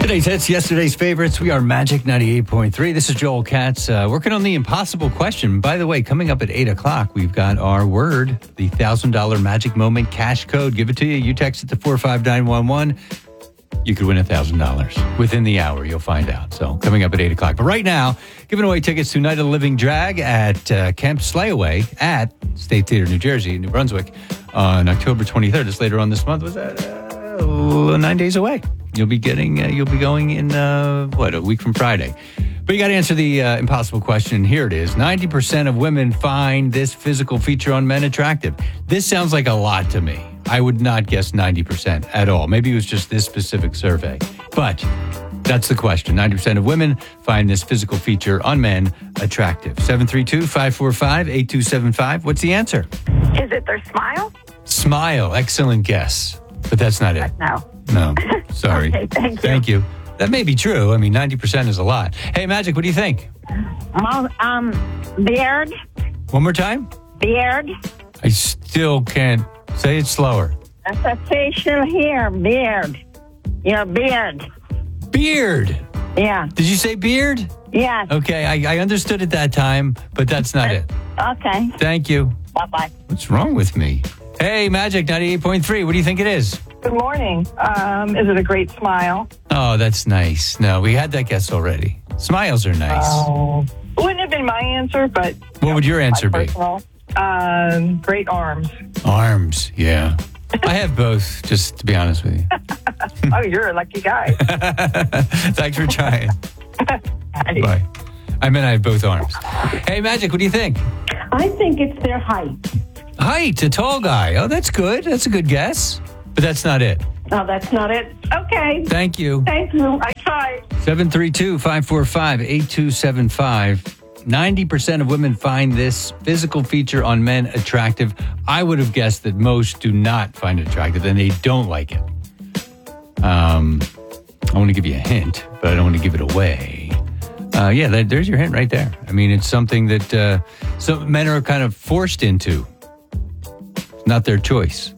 Today's hits, yesterday's favorites. We are Magic 98.3. This is Joel Katz working on the impossible question. By the way, coming up at 8 o'clock, we've got our word, the $1,000 Magic Moment cash code. Give it to you. You text it to 45911. You could win $1,000 within the hour. You'll find out. So coming up at 8 o'clock. But right now, giving away tickets to Night of the Living Drag at Camp Slayaway at State Theater, New Jersey, New Brunswick on October 23rd. It's later on this month. Was that 9 days away? You'll be going in, a week from Friday. But you got to answer the impossible question. Here it is. 90% of women find this physical feature on men attractive. This sounds like a lot to me. I would not guess 90% at all. Maybe it was just this specific survey. But that's the question. 90% of women find this physical feature on men attractive. 732-545-8275. What's the answer? Is it their smile? Smile. Excellent guess. But that's not it. No. Sorry. Okay, thank you. Thank you. That may be true. I mean, 90% is a lot. Hey, Magic, what do you think? Beard. One more time? Beard. I still can't say it slower. That's a facial hair. Beard. Your beard. Beard. Yeah. Did you say beard? Yes. Okay, I understood it that time, but that's not it. Okay. Thank you. Bye-bye. What's wrong with me? Hey, Magic 98.3. What do you think it is? Good morning. Is it a great smile? Oh, that's nice. No, we had that guess already. Smiles are nice. Wouldn't have been my answer, but... What would your answer be? Great arms. Arms, yeah. I have both, just to be honest with you. Oh, you're a lucky guy. Thanks for trying. Bye. I meant I have both arms. Hey, Magic, what do you think? I think it's their height. Height, a tall guy. Oh, that's good. That's a good guess. But that's not it. No, that's not it. Okay. Thank you. Thank you. I tried. 732-545-8275. 90% of women find this physical feature on men attractive. I would have guessed that most do not find it attractive and they don't like it. I want to give you a hint, but I don't want to give it away. There's your hint right there. I mean, it's something that some men are kind of forced into. Not their choice.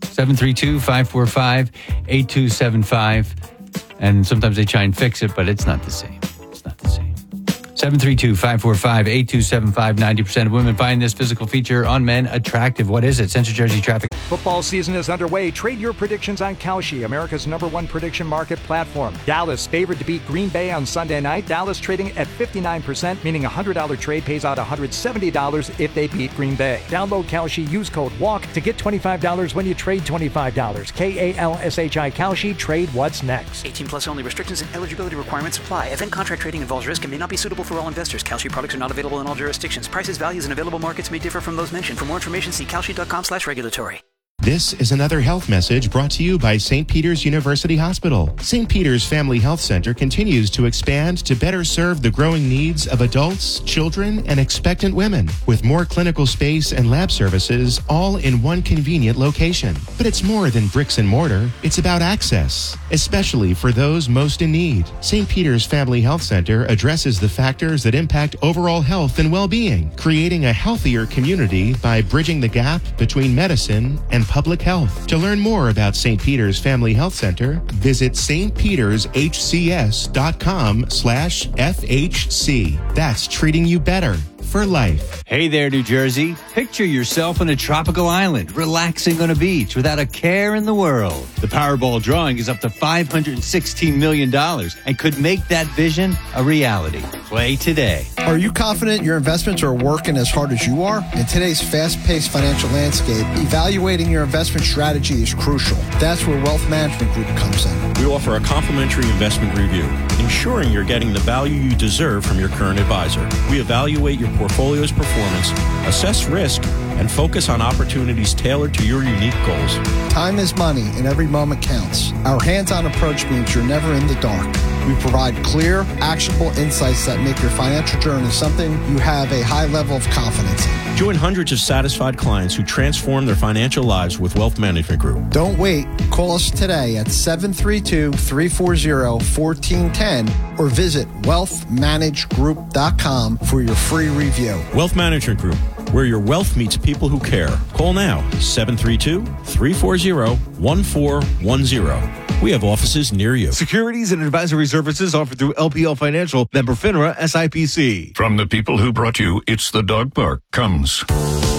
732-545-8275. And sometimes they try and fix it, but it's not the same. It's not the same. 732-545-8275. 90% of women find this physical feature on men attractive. What is it? Central Jersey traffic. Football season is underway. Trade your predictions on Kalshi, America's #1 prediction market platform. Dallas favored to beat Green Bay on Sunday night. Dallas trading at 59%, meaning a $100 trade pays out $170 if they beat Green Bay. Download Kalshi, use code WALK to get $25 when you trade $25. KALSHI Kalshi, trade what's next. 18 plus only. Restrictions and eligibility requirements apply. Event contract trading involves risk and may not be suitable for all investors. Kalshi products are not available in all jurisdictions. Prices, values, and available markets may differ from those mentioned. For more information, see kalshi.com/regulatory. This is another health message brought to you by St. Peter's University Hospital. St. Peter's Family Health Center continues to expand to better serve the growing needs of adults, children, and expectant women, with more clinical space and lab services all in one convenient location. But it's more than bricks and mortar. It's about access, especially for those most in need. St. Peter's Family Health Center addresses the factors that impact overall health and well-being, creating a healthier community by bridging the gap between medicine and public health. To learn more about St. Peter's Family Health Center, visit stpetershcs.com/FHC. That's treating you better for life. Hey there, New Jersey. Picture yourself on a tropical island, relaxing on a beach without a care in the world. The Powerball drawing is up to $516 million and could make that vision a reality. Play today. Are you confident your investments are working as hard as you are? In today's fast-paced financial landscape, evaluating your investment strategy is crucial. That's where Wealth Management Group comes in. We offer a complimentary investment review, ensuring you're getting the value you deserve from your current advisor. We evaluate your portfolio's performance, assess risk, and focus on opportunities tailored to your unique goals. Time is money, and every moment counts. Our hands-on approach means you're never in the dark. We provide clear, actionable insights that make your financial journey something you have a high level of confidence in. Join hundreds of satisfied clients who transform their financial lives with Wealth Management Group. Don't wait. Call us today at 732-340-1410 or visit wealthmanagegroup.com for your free review. Wealth Management Group, where your wealth meets people who care. Call now, 732-340-1410. We have offices near you. Securities and advisory services offered through LPL Financial, member FINRA, SIPC. From the people who brought you It's the Dog Park comes